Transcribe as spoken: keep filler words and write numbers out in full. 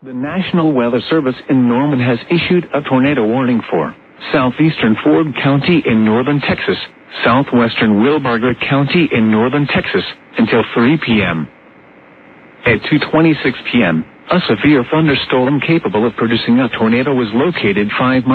The National Weather Service in Norman has issued a tornado warning for southeastern Ford County in northern Texas, southwestern Wilbarger County in northern Texas, until three p.m. At two twenty-six p.m., a severe thunderstorm capable of producing a tornado was located five miles